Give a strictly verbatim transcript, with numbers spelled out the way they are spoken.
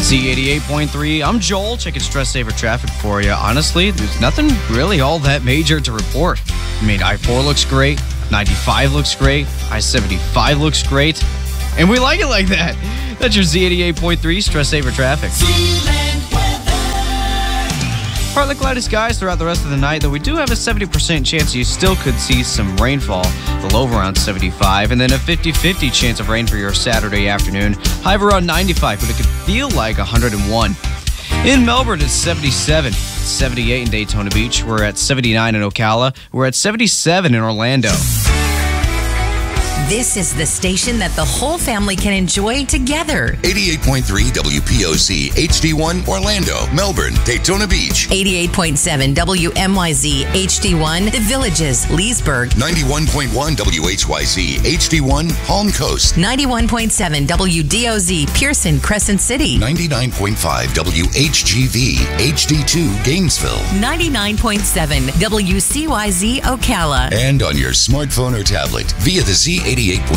Z eighty-eight point three, I'm Joel, checking Stress Saver traffic for you. Honestly, there's nothing really all that major to report. I mean, I four looks great, ninety-five looks great, I seventy-five looks great, and we like it like that. That's your Z eighty-eight point three Stress Saver traffic. Partly cloudy skies throughout the rest of the night, though we do have a seventy percent chance you still could see some rainfall. The low around seventy-five, and then a fifty-fifty chance of rain for your Saturday afternoon. High of around ninety-five, but it could feel like one hundred one. In Melbourne, it's seventy-seven. seventy-eight in Daytona Beach. We're at seventy-nine in Ocala. We're at seventy-seven in Orlando. This is the station that the whole family can enjoy together. eighty-eight point three W P O C H D one Orlando, Melbourne, Daytona Beach. eighty-eight point seven W M Y Z H D one The Villages, Leesburg. ninety-one point one W H Y Z H D one Palm Coast. ninety-one point seven W D O Z Pearson, Crescent City. ninety-nine point five W H G V H D two Gainesville. ninety-nine point seven W C Y Z Ocala. And on your smartphone or tablet via the Z eighty-eight point